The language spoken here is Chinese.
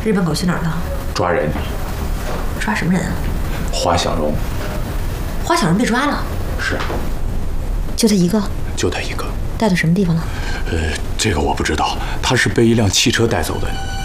日本狗去哪儿了？ 抓人。 抓什么人啊？ 花想荣。 花小人被抓了？ 是。 就他一个？ 就他一个。 带到什么地方了？ 这个我不知道，他是被一辆汽车带走的。